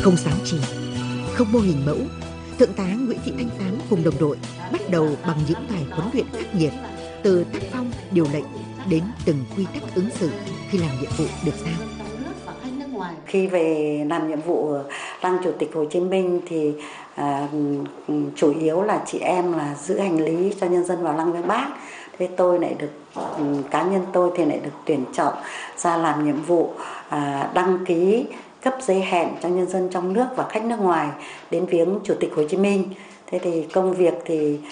Không sáo trì, không mô hình mẫu, Thượng tá Nguyễn Thị Thanh Tán cùng đồng đội bắt đầu bằng những bài huấn luyện khắc nghiệt, từ tác phong, điều lệnh đến từng quy tắc ứng xử khi làm nhiệm vụ được giao. Khi về làm nhiệm vụ Lăng Chủ tịch Hồ Chí Minh thì chủ yếu là chị em là giữ hành lý cho nhân dân vào lăng Viếng Bác. Thế tôi lại được, cá nhân tôi thì lại được tuyển chọn ra làm nhiệm vụ đăng ký cấp giấy hẹn cho nhân dân trong nước và khách nước ngoài đến viếng Chủ tịch Hồ Chí Minh. Thế thì công việc thì